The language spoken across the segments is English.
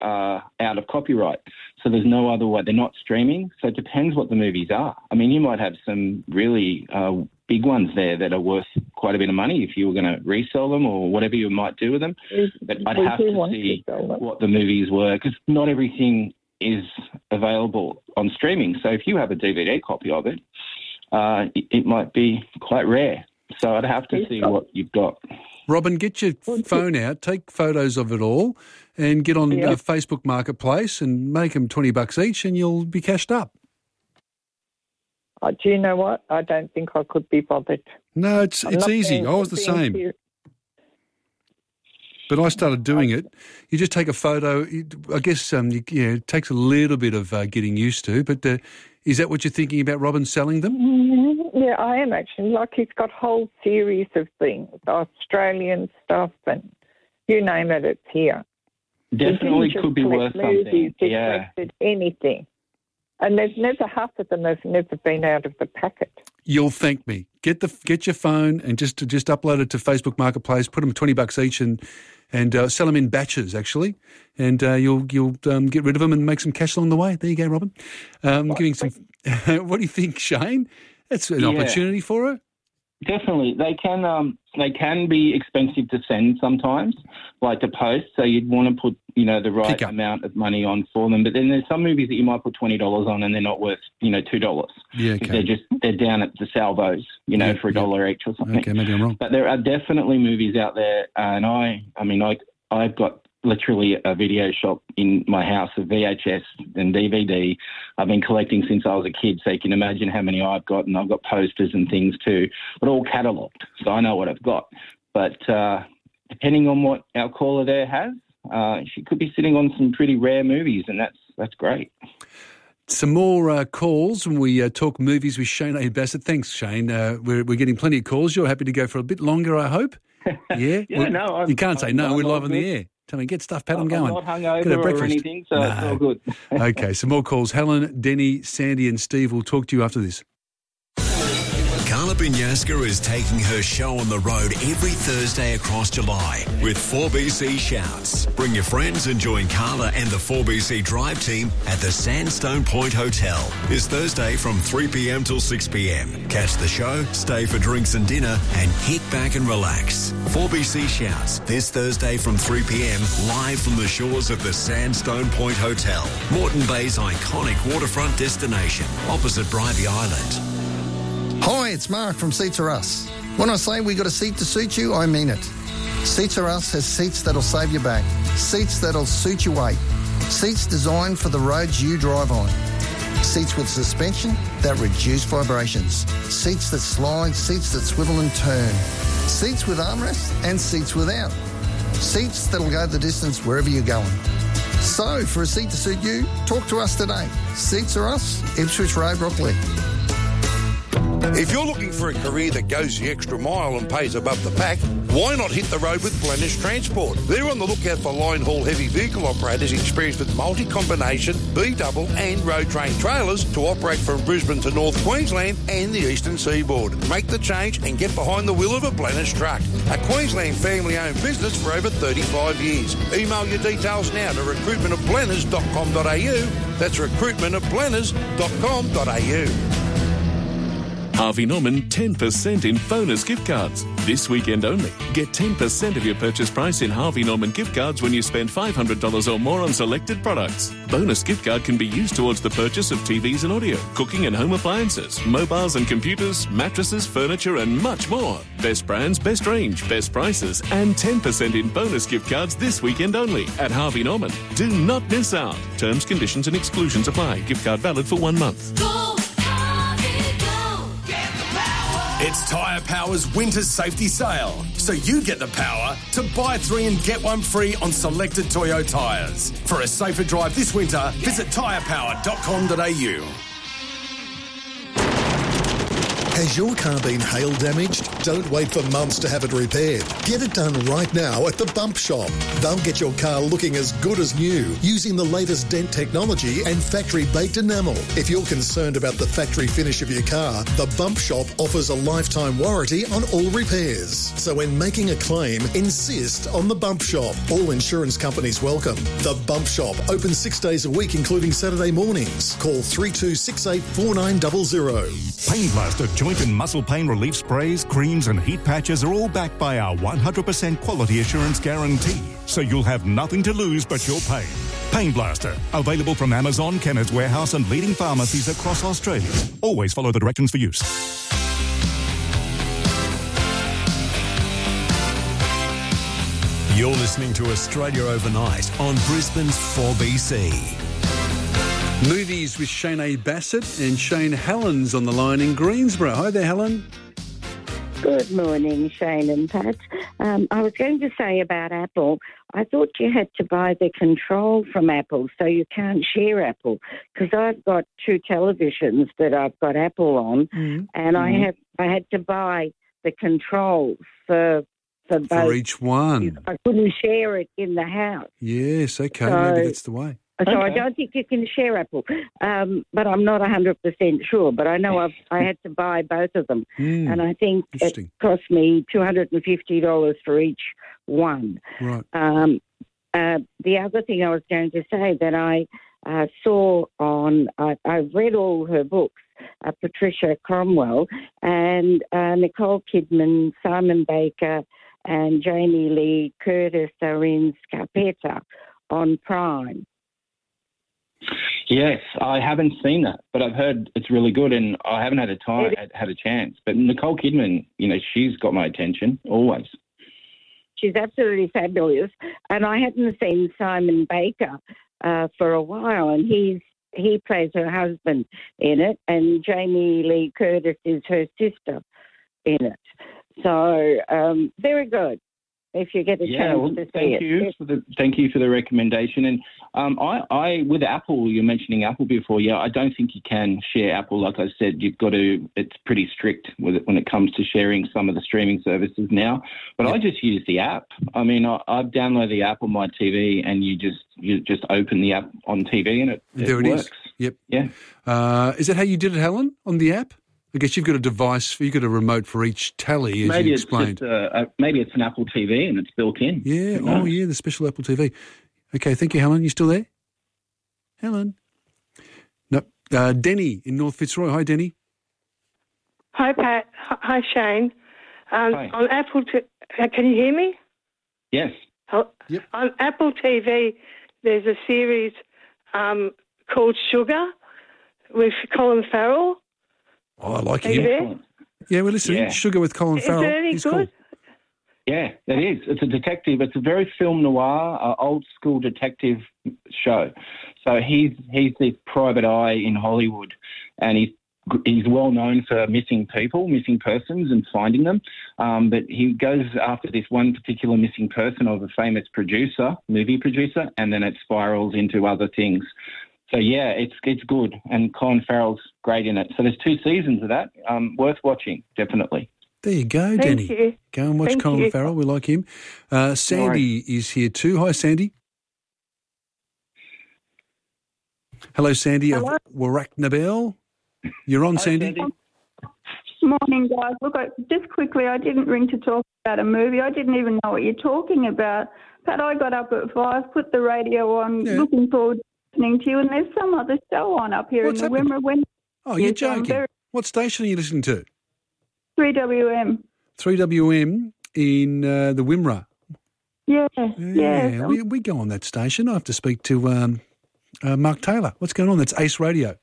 out of copyright. So there's no other way. They're not streaming. So it depends what the movies are. I mean, you might have some really big ones there that are worth quite a bit of money if you were going to resell them or whatever you might do with them. But I'd have to see what the movies were, because not everything is available on streaming. So if you have a DVD copy of it, it might be quite rare. So I'd have to see what you've got. Robin, get your phone out, take photos of it all, and get on Facebook Marketplace and make them $20 each, and you'll be cashed up. Do you know what? I don't think I could be bothered. No, it's easy. I was the same. But I started doing it. You just take a photo. I guess it takes a little bit of getting used to. But is that what you're thinking about, Robin, selling them? Yeah, I am actually. Like, he's got a whole series of things, Australian stuff, and you name it, it's here. Definitely could be worth something. Yeah. Anything. And there's never, half of them have never been out of the packet. You'll thank me. Get your phone and just upload it to Facebook Marketplace. Put them $20 each and sell them in batches, actually. And you'll get rid of them and make some cash along the way. There you go, Robin. Giving some. What do you think, Shane? That's an opportunity for her. Definitely, they can be expensive to send sometimes, like to post. So you'd want to put the right amount of money on for them. But then there's some movies that you might put $20 on and they're not worth $2. Yeah, okay. They're down at the salvos, for $1 each or something. Okay, maybe I'm wrong. But there are definitely movies out there, and I've got literally a video shop in my house of VHS and DVD. I've been collecting since I was a kid, so you can imagine how many I've got, and I've got posters and things too, but all catalogued, so I know what I've got. But depending on what our caller there has, she could be sitting on some pretty rare movies, and that's great. Some more calls when we talk movies with Shane A. Bassett. Thanks, Shane. We're getting plenty of calls. You're happy to go for a bit longer, I hope? Yeah? No. You can't say no. We're live on the air. Tell me, get stuff, Pat, I'm going. I'm not hungover or anything, so it's all good. Okay, some more calls. Helen, Denny, Sandy and Steve will talk to you after this. Carla Binyaska is taking her show on the road every Thursday across July with 4BC Shouts. Bring your friends and join Carla and the 4BC Drive team at the Sandstone Point Hotel this Thursday from 3 p.m. till 6 p.m. Catch the show, stay for drinks and dinner, and kick back and relax. 4BC Shouts this Thursday from 3 p.m. live from the shores of the Sandstone Point Hotel, Moreton Bay's iconic waterfront destination opposite Bribie Island. Hi, it's Mark from Seats Are Us. When I say we got a seat to suit you, I mean it. Seats Are Us has seats that'll save your back, seats that'll suit your weight, seats designed for the roads you drive on, seats with suspension that reduce vibrations, seats that slide, seats that swivel and turn, seats with armrests and seats without, seats that'll go the distance wherever you're going. So, for a seat to suit you, talk to us today. Seats Are Us, Ipswich Road, Rockley. If you're looking for a career that goes the extra mile and pays above the pack, why not hit the road with Blennish Transport? They're on the lookout for line haul heavy vehicle operators experienced with multi-combination, B-double and road train trailers to operate from Brisbane to North Queensland and the eastern seaboard. Make the change and get behind the wheel of a Blennish truck. A Queensland family-owned business for over 35 years. Email your details now to recruitment@blenners.com.au. That's recruitment@blenners.com.au. Harvey Norman 10% in bonus gift cards. This weekend only. Get 10% of your purchase price in Harvey Norman gift cards when you spend $500 or more on selected products. Bonus gift card can be used towards the purchase of TVs and audio, cooking and home appliances, mobiles and computers, mattresses, furniture and much more. Best brands, best range, best prices and 10% in bonus gift cards this weekend only at Harvey Norman. Do not miss out. Terms, conditions and exclusions apply. Gift card valid for 1 month. It's Tyre Power's Winter Safety Sale, so you get the power to buy 3 and get 1 free on selected Toyo tyres. For a safer drive this winter, visit tyrepower.com.au. Has your car been hail damaged? Don't wait for months to have it repaired. Get it done right now at the Bump Shop. They'll get your car looking as good as new using the latest dent technology and factory-baked enamel. If you're concerned about the factory finish of your car, the Bump Shop offers a lifetime warranty on all repairs. So when making a claim, insist on the Bump Shop. All insurance companies welcome. The Bump Shop, open 6 days a week, including Saturday mornings. Call 3268 4900. Pain Blaster joint and muscle pain relief sprays, creams and heat patches are all backed by our 100% quality assurance guarantee. So you'll have nothing to lose but your pain. Pain Blaster, available from Amazon, Kennards Warehouse and leading pharmacies across Australia. Always follow the directions for use. You're listening to Australia Overnight on Brisbane's 4BC. Movies with Shane Bassett and Shane Hallen's on the line in Greensboro. Hi there, Helen. Good morning, Shane and Pat. I was going to say about Apple, I thought you had to buy the control from Apple, so you can't share Apple, because I've got 2 televisions that I've got Apple on, and I had to buy the controls for both. For each one. I couldn't share it in the house. Yes, okay, So- maybe that's the way. So I don't think you can share Apple, but I'm not 100% sure. But I know I had to buy both of them, and I think it cost me $250 for each one. Right. The other thing I was going to say that I saw on, I've read all her books, Patricia Cromwell and Nicole Kidman, Simon Baker, and Jamie Lee Curtis are in Scarpetta on Prime. Yes, I haven't seen that, but I've heard it's really good, and I haven't had a chance. But Nicole Kidman, she's got my attention always. She's absolutely fabulous, and I hadn't seen Simon Baker for a while, and he plays her husband in it, and Jamie Lee Curtis is her sister in it. So very good. If you get a chance to see it. Thank you for the recommendation. And I with Apple, you're mentioning Apple before. Yeah, I don't think you can share Apple. Like I said, it's pretty strict with it when it comes to sharing some of the streaming services now. But I just use the app. I mean, I've downloaded the app on my TV, and you just open the app on TV, and it works. Is. Yep. Yeah. Is that how you did it, Helen, on the app? I guess you've got a device, you've got a remote for each tally, as you explained. Maybe it's an Apple TV and it's built in. Yeah, the special Apple TV. Okay, thank you, Helen. You still there? Helen? No. Denny in North Fitzroy. Hi, Denny. Hi, Pat. Hi, Shane. Hi. On Apple, can you hear me? Yes. Yep. On Apple TV, there's a series called Sugar with Colin Farrell. Oh, I like Are you him. there? Yeah, we're listening. Yeah. Sugar with Colin Farrell. Is it any He's good? cool. Yeah, it is. It's a detective. It's a very film noir, old school detective show. So he's the private eye in Hollywood, and he's well known for missing persons and finding them. But he goes after this one particular missing person of a famous movie producer, and then it spirals into other things. So, yeah, it's good, and Colin Farrell's great in it. So there's 2 seasons of that. Worth watching, definitely. There you go, Thank Denny. you. Go and watch Thank Colin you. Farrell. We like him. Sandy is here too. Hi, Sandy. Hello, Sandy of Warracknabel. You're on, Sandy. Morning, guys. Look, just quickly, I didn't ring to talk about a movie. I didn't even know what you're talking about. Pat, I got up at 5, put the radio on, looking forward to listening to you, and there's some other show on up here in the Wimmera. Oh, you're joking. What station are you listening to? 3WM. 3WM in the Wimmera. Yeah. We go on that station. I have to speak to Mark Taylor. What's going on? That's Ace Radio.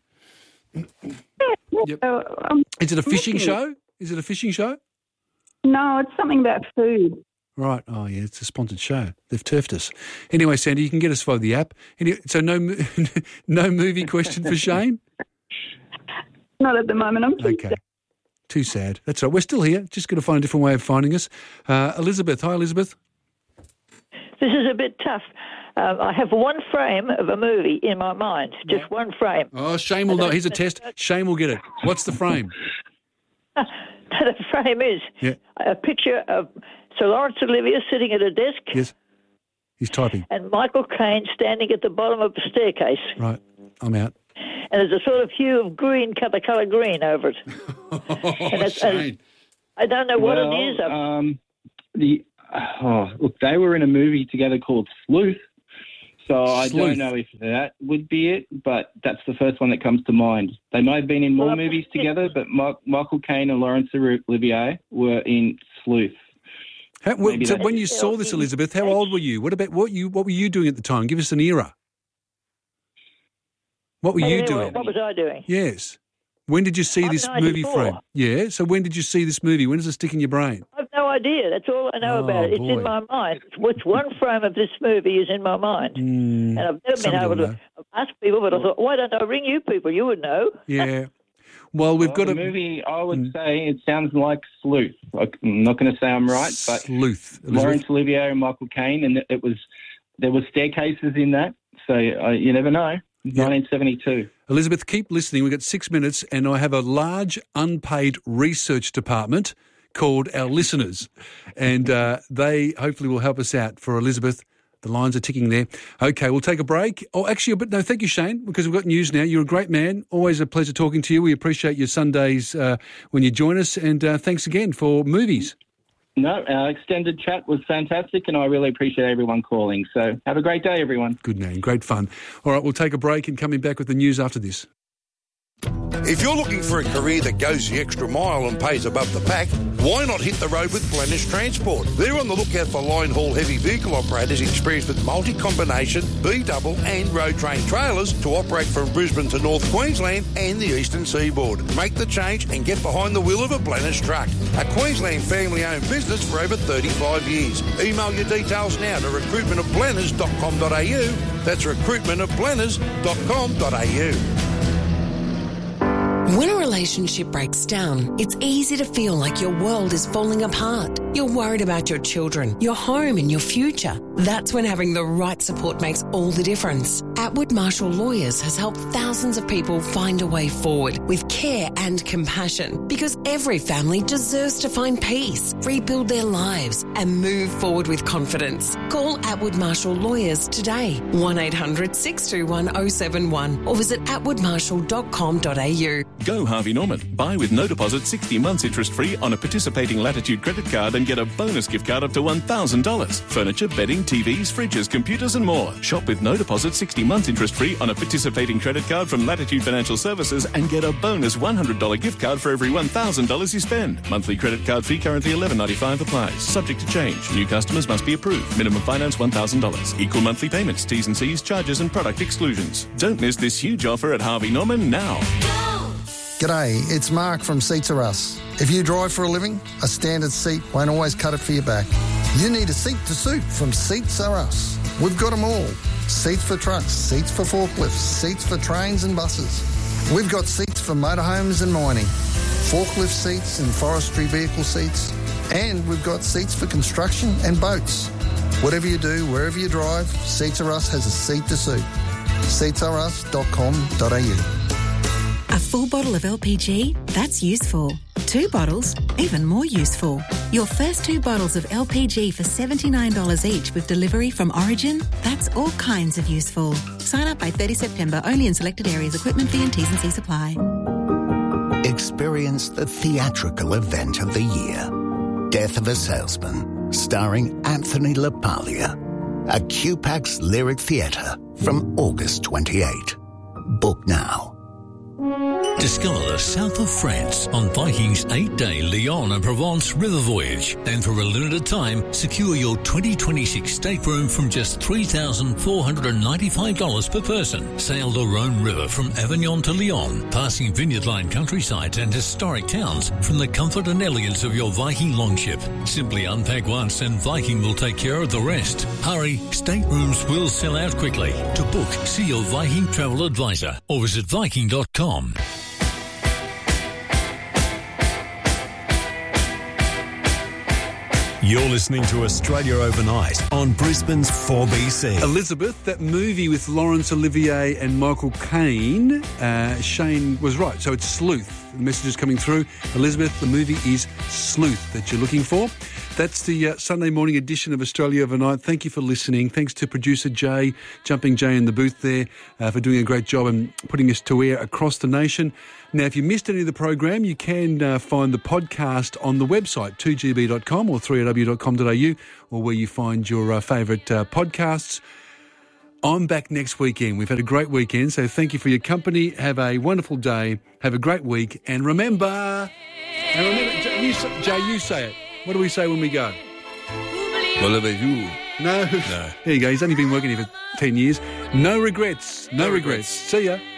Yep. Is it a fishing show? Is it a fishing show? No, it's something about food. Right. Oh, yeah, it's a sponsored show. They've turfed us. Anyway, Sandy, you can get us via the app. So no movie question for Shane? Not at the moment. I'm too okay. Too sad. That's all right. We're still here. Just got to find a different way of finding us. Elizabeth. Hi, Elizabeth. This is a bit tough. I have one frame of a movie in my mind, just one frame. Oh, Shane will know. Here's a test. Shane will get it. What's the frame? The frame is a picture of Sir Laurence Olivier sitting at a desk. Yes. He's typing. And Michael Caine standing at the bottom of the staircase. Right. I'm out. And there's a sort of hue of green, the colour green over it. Shane. I don't know what it is. Look, they were in a movie together called Sleuth. So I don't know if that would be it, but that's the first one that comes to mind. They may have been in more movies together, but Michael Caine and Laurence Olivier were in Sleuth. So when you saw this, Elizabeth, how old were you? What were you doing at the time? Give us an era. What were you doing? What was I doing? Yes. When did you see this movie frame? Yeah. So when did you see this movie? When does it stick in your brain? I've no idea. That's all I know about it. It's in my mind. Which one frame of this movie is in my mind? And I've never been able to ask people, but I thought, why don't I ring you people? You would know. Yeah. Well, we've got a movie. I would say it sounds like Sleuth. I'm not going to say I'm right, but Sleuth. Laurence Olivier and Michael Caine, and there was staircases in that, so you never know. 1972. Elizabeth, keep listening. We've got 6 minutes, and I have a large unpaid research department called Our Listeners, and they hopefully will help us out. For Elizabeth, the lines are ticking there. Okay, we'll take a break. Oh, actually, but no, thank you, Shane, because we've got news now. You're a great man. Always a pleasure talking to you. We appreciate your Sundays when you join us, and thanks again for movies. No, our extended chat was fantastic, and I really appreciate everyone calling. So have a great day, everyone. Good man, great fun. All right, we'll take a break and coming back with the news after this. If you're looking for a career that goes the extra mile and pays above the pack, why not hit the road with Blennish Transport? They're on the lookout for line haul heavy vehicle operators experienced with multi-combination, B-double and road train trailers to operate from Brisbane to North Queensland and the eastern seaboard. Make the change and get behind the wheel of a Blennish truck. A Queensland family-owned business for over 35 years. Email your details now to recruitmentofblenners.com.au. That's recruitmentofblenners.com.au. When a relationship breaks down, it's easy to feel like your world is falling apart. You're worried about your children, your home and your future. That's when having the right support makes all the difference. Atwood Marshall Lawyers has helped thousands of people find a way forward with care and compassion, because every family deserves to find peace, rebuild their lives and move forward with confidence. Call Atwood Marshall Lawyers today, 1-800-621-071 or visit atwoodmarshall.com.au. Go Harvey Norman. Buy with no deposit 60 months interest-free on a participating Latitude credit card and get a bonus gift card up to $1,000. Furniture, bedding, TVs, fridges, computers and more. Shop with no deposit 60 months interest-free on a participating credit card from Latitude Financial Services and get a bonus $100 gift card for every $1,000 you spend. Monthly credit card fee currently $11.95 applies. Subject to change. New customers must be approved. Minimum finance $1,000. Equal monthly payments, T's and C's, charges and product exclusions. Don't miss this huge offer at Harvey Norman now. G'day, it's Mark from Seats Are Us. If you drive for a living, a standard seat won't always cut it for your back. You need a seat to suit from Seats Are Us. We've got them all. Seats for trucks, seats for forklifts, seats for trains and buses. We've got seats for motorhomes and mining, forklift seats and forestry vehicle seats, and we've got seats for construction and boats. Whatever you do, wherever you drive, Seats Are Us has a seat to suit. seatsarus.com.au. A full bottle of LPG? That's useful. 2 bottles? Even more useful. Your first 2 bottles of LPG for $79 each with delivery from Origin? That's all kinds of useful. Sign up by 30 September, only in selected areas. Equipment fee and T's and C's apply. Experience the theatrical event of the year. Death of a Salesman, starring Anthony LaPaglia. At QPAX Lyric Theatre from August 28. Book now. Discover the south of France on Viking's 8-day Lyon and Provence river voyage. And for a limited time, secure your 2026 stateroom from just $3,495 per person. Sail the Rhone River from Avignon to Lyon, passing vineyard-lined countrysides and historic towns from the comfort and elegance of your Viking longship. Simply unpack once and Viking will take care of the rest. Hurry, staterooms will sell out quickly. To book, see your Viking travel advisor or visit Viking.com. You're listening to Australia Overnight on Brisbane's 4BC. Elizabeth, that movie with Laurence Olivier and Michael Caine, Shane was right. So it's Sleuth. The message is coming through. Elizabeth, the movie is Sleuth that you're looking for. That's the Sunday morning edition of Australia Overnight. Thank you for listening. Thanks to producer Jay, Jumping Jay in the booth there, for doing a great job and putting us to air across the nation. Now, if you missed any of the program, you can find the podcast on the website, 2gb.com or 3aw.com.au, or where you find your favourite podcasts. I'm back next weekend. We've had a great weekend, so thank you for your company. Have a wonderful day. Have a great week. And remember, Jay, you say it. What do we say when we go? No. There you go. He's only been working here for 10 years. No regrets. No regrets. See ya.